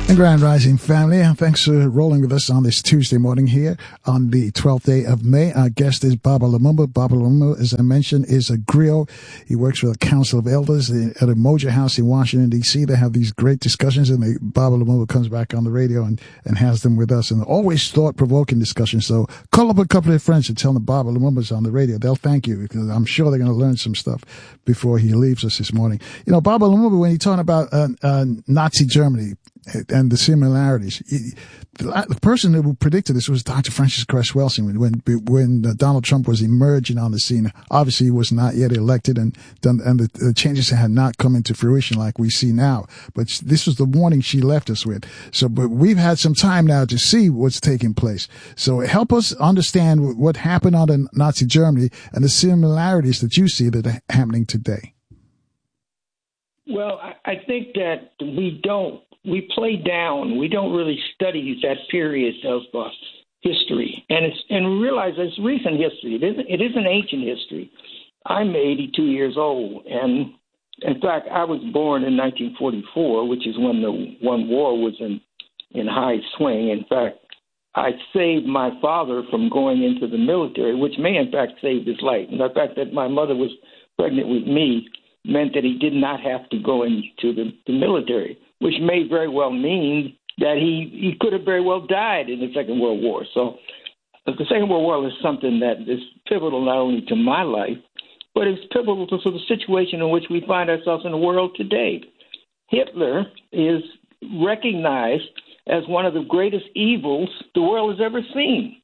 And Grand Rising family, thanks for rolling with us on this Tuesday morning here on the 12th day of May. Our guest is Baba Lumumba. Baba Lumumba, as I mentioned, is a griot. He works for the Council of Elders at a Moja House in Washington, D.C. They have these great discussions, and Baba Lumumba comes back on the radio and has them with us, and always thought-provoking discussions. So call up a couple of friends and tell them Baba Lumumba's on the radio. They'll thank you, because I'm sure they're going to learn some stuff before he leaves us this morning. You know, Baba Lumumba, when you're talking about Nazi Germany, and the similarities. The person who predicted this was Dr. Francis Cress Welsing when Donald Trump was emerging on the scene. Obviously, he was not yet elected, and the changes had not come into fruition like we see now. But this was the warning she left us with. So, but we've had some time now to see what's taking place. So help us understand what happened out in Nazi Germany and the similarities that you see that are happening today. Well, I think that we play down. We don't really study that period of history, and we realize it's recent history. It isn't ancient history. I'm 82 years old, and in fact, I was born in 1944, which is when the one war was in high swing. In fact, I saved my father from going into the military, which may in fact save his life. And the fact that my mother was pregnant with me meant that he did not have to go into the military, which may very well mean that he could have very well died in the Second World War. So the Second World War is something that is pivotal not only to my life, but it's pivotal to the situation in which we find ourselves in the world today. Hitler is recognized as one of the greatest evils the world has ever seen.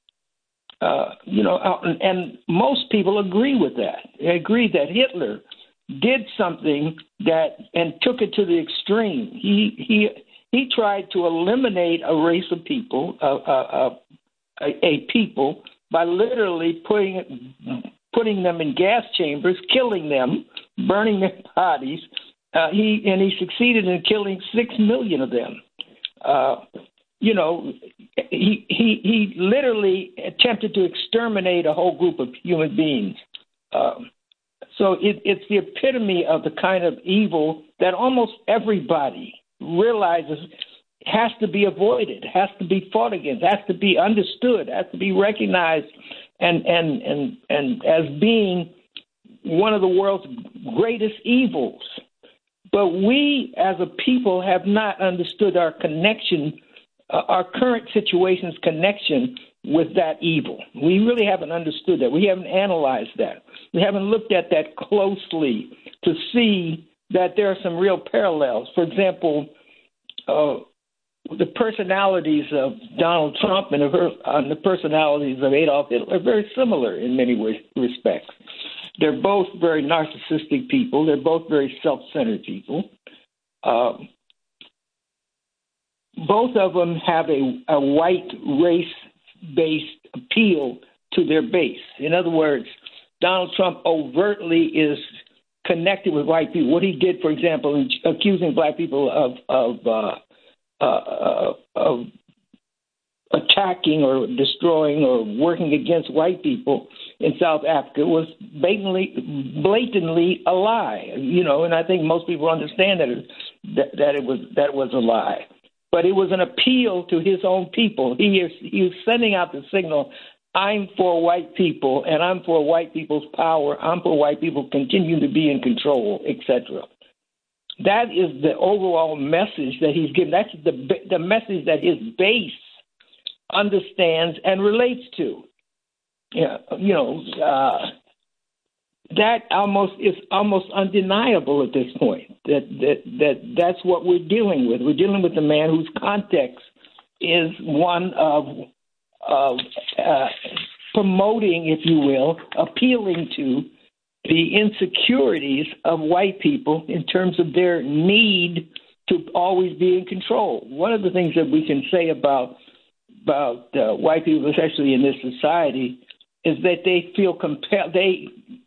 And most people agree with that. They agree that Hitler did something and took it to the extreme. He tried to eliminate a race of people, a people, by literally putting them in gas chambers, killing them, burning their bodies. He succeeded in killing 6 million of them. He literally attempted to exterminate a whole group of human beings. So it's the epitome of the kind of evil that almost everybody realizes has to be avoided, has to be fought against, has to be understood, has to be recognized and as being one of the world's greatest evils. But we as a people have not understood our connection, our current situation's connection with that evil. We really haven't understood that. We haven't analyzed that. We haven't looked at that closely to see that there are some real parallels. For example, the personalities of Donald Trump and the personalities of Adolf Hitler are very similar in many respects. They're both very narcissistic people. They're both very self-centered people. Both of them have a white race-based appeal to their base. In other words, Donald Trump overtly is connected with white people. What he did, for example, in accusing black people of attacking or destroying or working against white people in South Africa was blatantly a lie. And I think most people understand that it was a lie. But it was an appeal to his own people. He is sending out the signal, I'm for white people, and I'm for white people's power. I'm for white people continuing to be in control, etc. That is the overall message that he's given. That's the message that his base understands and relates to. That is almost undeniable at this point. That's what we're dealing with. We're dealing with a man whose context is one of promoting, if you will, appealing to the insecurities of white people in terms of their need to always be in control. One of the things that we can say about white people, especially in this society, is that they feel compelled. They,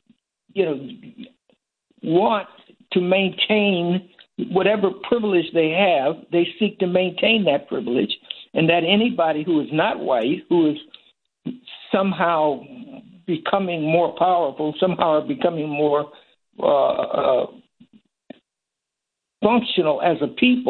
want to maintain whatever privilege they have. They seek to maintain that privilege, and that anybody who is not white, who is somehow becoming more powerful, somehow becoming more functional as a people,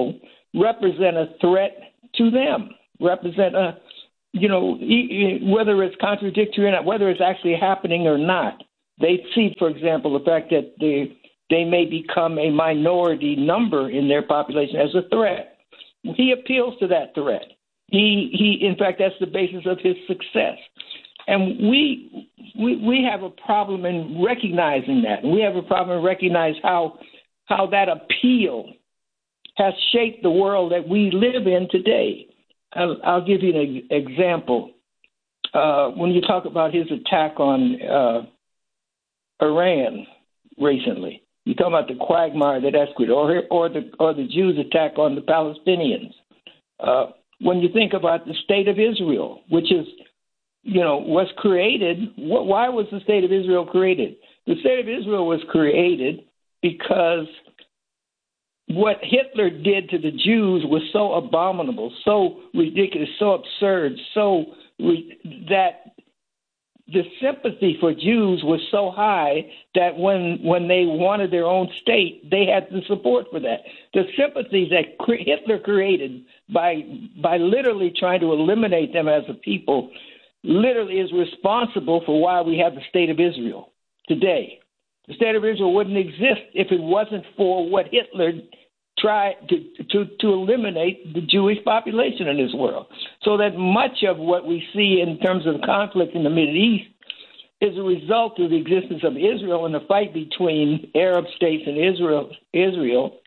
represent a threat to them, represent a, whether it's contradictory or not, whether it's actually happening or not. They see, for example, the fact that they may become a minority number in their population as a threat. He appeals to that threat. He in fact, that's the basis of his success. And we have a problem in recognizing that. We have a problem in recognizing how that appeal has shaped the world that we live in today. I'll give you an example. When you talk about his attack on Iran recently, you talk about the quagmire that escalated, or the Jews' attack on the Palestinians. When you think about the state of Israel, which is, was created, why was the state of Israel created? The state of Israel was created because what Hitler did to the Jews was so abominable, so ridiculous, so absurd, that the sympathy for Jews was so high that when they wanted their own state, they had the support for that. The sympathy that Hitler created by literally trying to eliminate them as a people literally is responsible for why we have the state of Israel today. The state of Israel wouldn't exist if it wasn't for what Hitler tried to eliminate the Jewish population in this world. So that much of what we see in terms of conflict in the Middle East is a result of the existence of Israel and the fight between Arab states and Israel.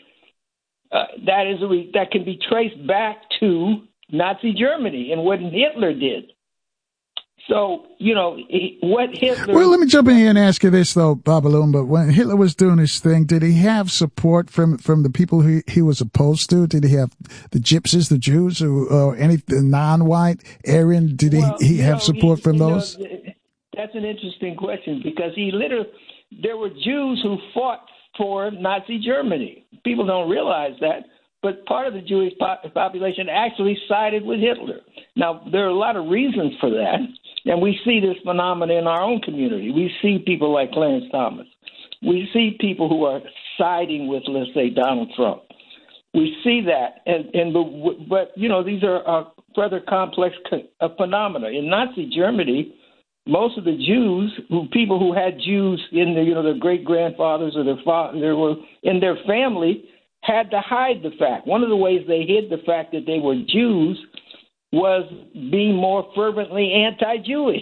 That can be traced back to Nazi Germany and what Hitler did. So, what Hitler... Well, let me jump in here and ask you this, though, Babalumba. When Hitler was doing his thing, did he have support from the people he was opposed to? Did he have the gypsies, the Jews, or any non-white Aryan? Did he have support from those? That's an interesting question, because there were Jews who fought for Nazi Germany. People don't realize that, but part of the Jewish population actually sided with Hitler. Now, there are a lot of reasons for that. And we see this phenomenon in our own community. We see people like Clarence Thomas. We see people who are siding with, let's say, Donald Trump. We see that, but these are further complex phenomena. In Nazi Germany, most of the Jews, people who had Jews in their great grandfathers or their were in their family, had to hide the fact. One of the ways they hid the fact that they were Jews was being more fervently anti-Jewish,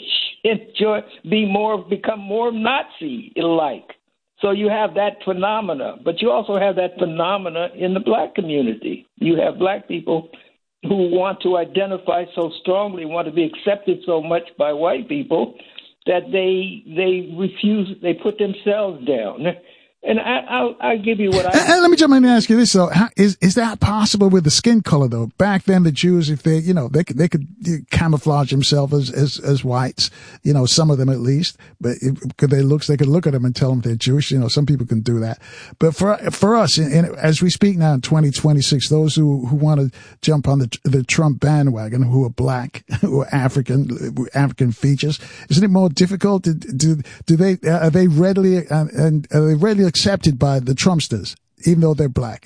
become more Nazi-like. So you have that phenomena, but you also have that phenomena in the black community. You have black people who want to identify so strongly, want to be accepted so much by white people that they refuse, they put themselves down. And I'll give you what I... Let me jump in and ask you this, though. Is that possible with the skin color, though? Back then, the Jews, if they could camouflage themselves as whites, some of them at least, but they could look at them and tell them they're Jewish. Some people can do that. But for us, as we speak now in 2026, those who want to jump on the Trump bandwagon, who are black, who are African features, isn't it more difficult? Are they readily accepted by the Trumpsters, even though they're black?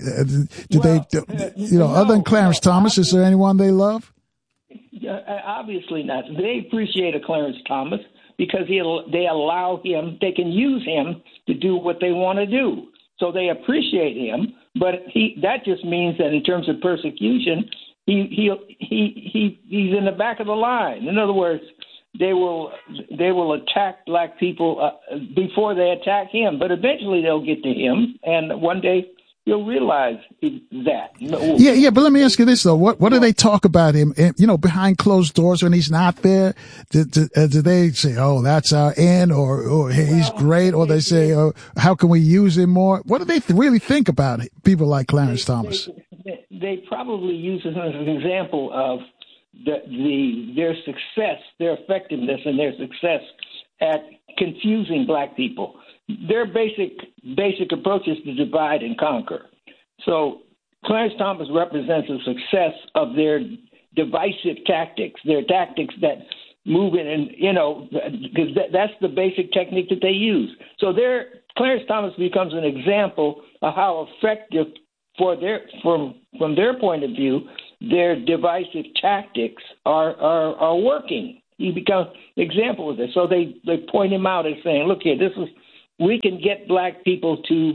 Other than Clarence Thomas, is there anyone they love? Obviously not. They appreciate a Clarence Thomas because they allow him, they can use him to do what they want to do. So they appreciate him, but that just means that in terms of persecution, he's in the back of the line. In other words, they will attack black people before they attack him, but eventually they'll get to him, and one day you'll realize that. Yeah, but let me ask you this, though. What do they talk about him, behind closed doors when he's not there? Do they say, oh, that's our end, or hey, he's great, or they say, oh, how can we use him more? What do they really think about people like Clarence Thomas? They probably use him as an example of their success, their effectiveness, and their success at confusing black people. Their basic approach is to divide and conquer. So Clarence Thomas represents the success of their divisive tactics, their tactics that move in, and because that's the basic technique that they use. So Clarence Thomas becomes an example of how effective from their point of view, their divisive tactics are working. He becomes an example of this. So they point him out as saying, "Look here, we can get black people to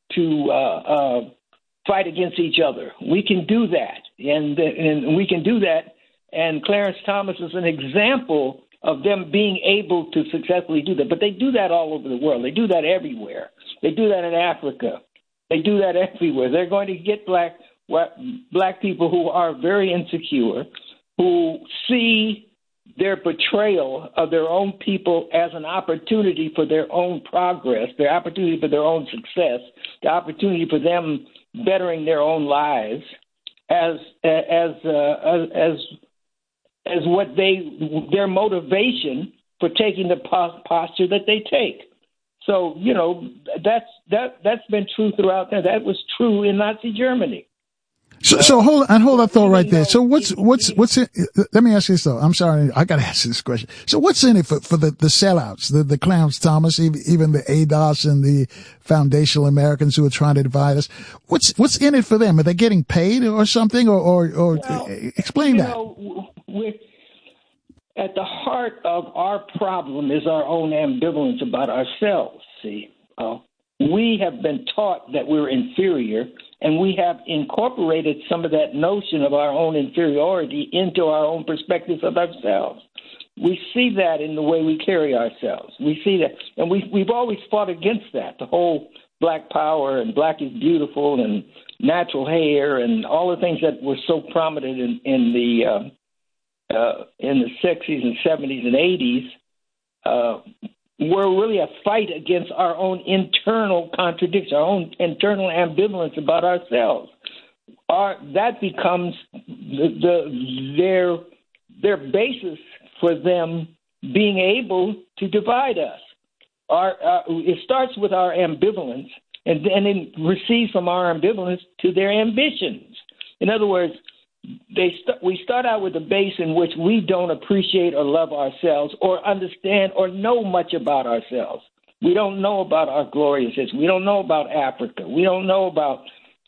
fight against each other. We can do that, and we can do that." And Clarence Thomas is an example of them being able to successfully do that. But they do that all over the world. They do that everywhere. They do that in Africa. They do that everywhere. They're going to get black people who are very insecure, who see their betrayal of their own people as an opportunity for their own progress, their opportunity for their own success, the opportunity for them bettering their own lives as what their motivation for taking the posture that they take. So, that's been true throughout there. That was true in Nazi Germany. So hold that thought right there. So what's it? Let me ask you this though. I'm sorry, I got to ask this question. So what's in it for the sellouts, the Clarence Thomas, even the ADOS and the foundational Americans who are trying to divide us? What's in it for them? Are they getting paid or something? Or explain that. At the heart of our problem is our own ambivalence about ourselves. See, we have been taught that we're inferior, and we have incorporated some of that notion of our own inferiority into our own perspectives of ourselves. We see that in the way we carry ourselves. We see that, and we've always fought against that. The whole black power and black is beautiful and natural hair and all the things that were so prominent in the 60s and 70s and 80s were really a fight against our own internal contradictions, our own internal ambivalence about ourselves. That becomes their basis for them being able to divide us. It starts with our ambivalence, and then it recedes from our ambivalence to their ambitions. In other words, we start out with a base in which we don't appreciate or love ourselves or understand or know much about ourselves. We don't know about our glorious history. We don't know about Africa. We don't know about,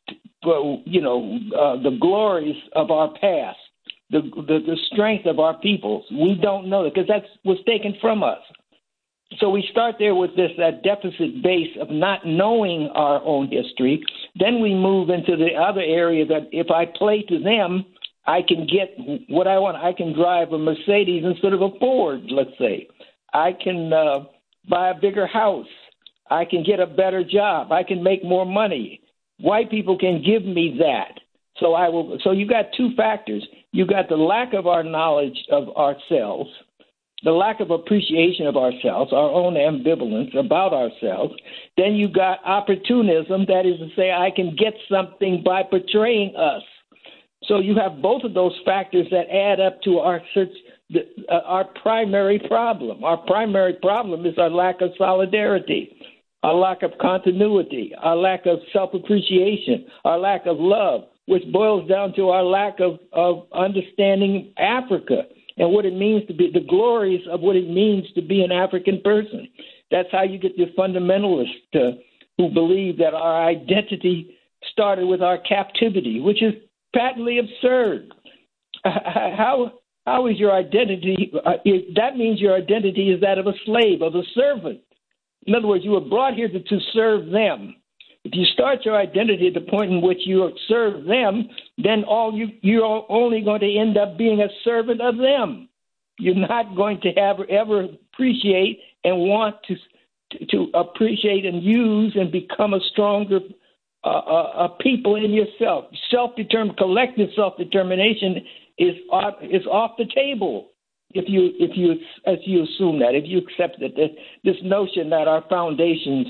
the glories of our past, the strength of our peoples. We don't know that because that was taken from us. So we start there with that deficit base of not knowing our own history. Then we move into the other area that if I play to them, I can get what I want. I can drive a Mercedes instead of a Ford, let's say. I can buy a bigger house. I can get a better job. I can make more money. White people can give me that. So I will. So you got two factors. You got the lack of our knowledge of ourselves, the lack of appreciation of ourselves, our own ambivalence about ourselves. Then you got opportunism, that is to say, I can get something by portraying us. So you have both of those factors that add up to our primary problem. Our primary problem is our lack of solidarity, our lack of continuity, our lack of self-appreciation, our lack of love, which boils down to our lack of understanding Africa and what it means to be, the glories of what it means to be an African person. That's how you get the fundamentalists who believe that our identity started with our captivity, which is patently absurd. How is your identity? That means your identity is that of a slave, of a servant. In other words, you were brought here to serve them. If you start your identity at the point in which you serve them, then you're only going to end up being a servant of them. You're not going to ever appreciate and want to appreciate and use and become a stronger people in yourself. Collective self-determination is off the table if you assume that, if you accept that this notion that our foundations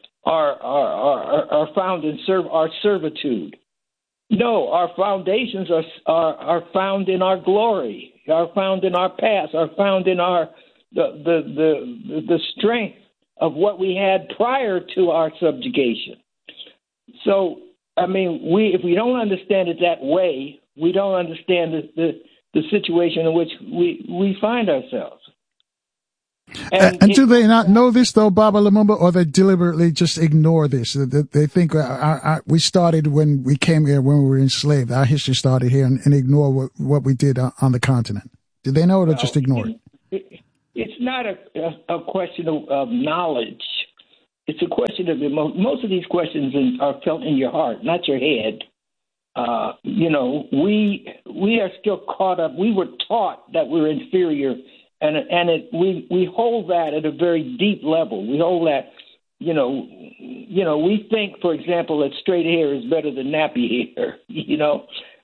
are found in our servitude. No, our foundations are found in our glory, are found in our past, are found in our the strength of what we had prior to our subjugation. So, I mean, if we don't understand it that way, we don't understand the situation in which we find ourselves. And do they not know this, though, Baba Lumumba, or they deliberately just ignore this? They think we started when we came here, when we were enslaved. Our history started here, and ignore what we did on the continent. Did they know it or just ignore it? It's not a question of knowledge. It's a question of most of these questions are felt in your heart, not your head. We are still caught up. We were taught that we're inferior. We hold that at a very deep level. We hold that, we think, for example, that straight hair is better than nappy hair.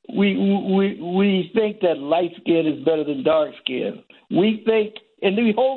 We think that light skin is better than dark skin. We think, and we hold